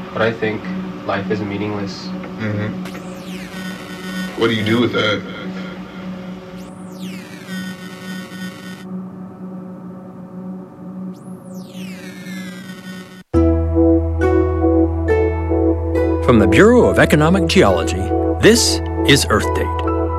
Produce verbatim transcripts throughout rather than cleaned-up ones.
but I think life is meaningless. Mm-hmm. What do you do with that? From the Bureau of Economic Geology, this is Earth Date.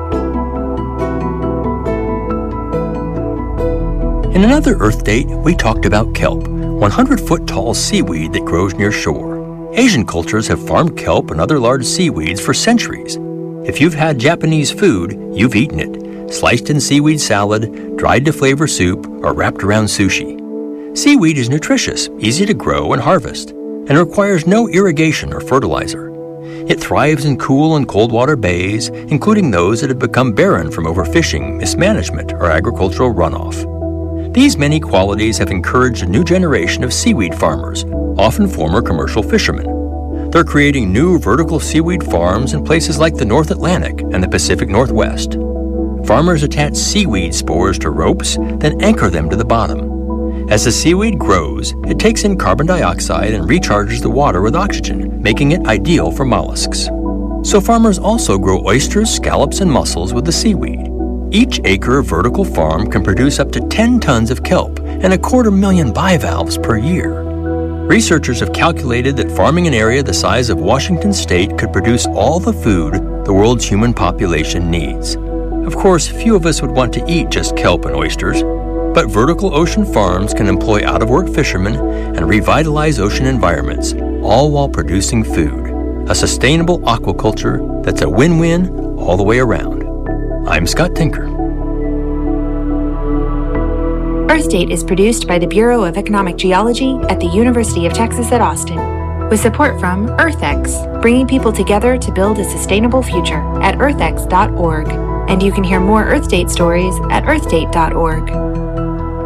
In another Earth Date, we talked about kelp, one hundred foot tall seaweed that grows near shore. Asian cultures have farmed kelp and other large seaweeds for centuries. If you've had Japanese food, you've eaten it, sliced in seaweed salad, dried to flavor soup, or wrapped around sushi. Seaweed is nutritious, easy to grow and harvest, and requires no irrigation or fertilizer. It thrives in cool and cold water bays, including those that have become barren from overfishing, mismanagement, or agricultural runoff. These many qualities have encouraged a new generation of seaweed farmers, often former commercial fishermen. They're creating new vertical seaweed farms in places like the North Atlantic and the Pacific Northwest. Farmers attach seaweed spores to ropes, then anchor them to the bottom. As the seaweed grows, it takes in carbon dioxide and recharges the water with oxygen, making it ideal for mollusks. So farmers also grow oysters, scallops, and mussels with the seaweed. Each acre vertical farm can produce up to ten tons of kelp and a quarter million bivalves per year. Researchers have calculated that farming an area the size of Washington state could produce all the food the world's human population needs. Of course, few of us would want to eat just kelp and oysters, but vertical ocean farms can employ out-of-work fishermen and revitalize ocean environments, all while producing food. A sustainable aquaculture that's a win-win all the way around. I'm Scott Tinker. Earth Date is produced by the Bureau of Economic Geology at the University of Texas at Austin, with support from EarthX, bringing people together to build a sustainable future at earth x dot org. And you can hear more Earth Date stories at earth date dot org.